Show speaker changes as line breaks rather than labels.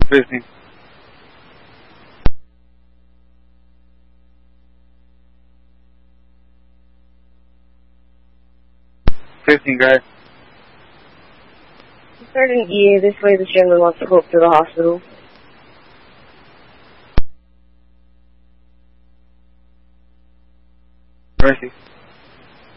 15. 15, go ahead.
Sergeant EA, this way the gentleman wants to go up to the hospital.
Mercy.